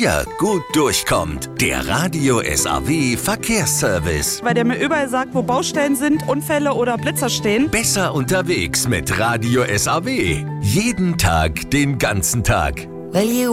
ihr gut durchkommt. Der Radio SAW Verkehrsservice. Weil der mir überall sagt, wo Baustellen sind, Unfälle oder Blitzer stehen. Besser unterwegs mit Radio SAW. Jeden Tag, den ganzen Tag. Will you